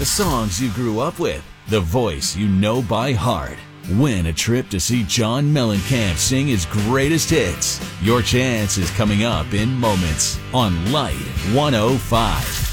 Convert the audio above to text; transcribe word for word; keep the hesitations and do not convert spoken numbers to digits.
the songs you grew up with, the voice you know by heart. Win a trip to see John Mellencamp sing his greatest hits. Your chance is coming up in moments on Light one oh five.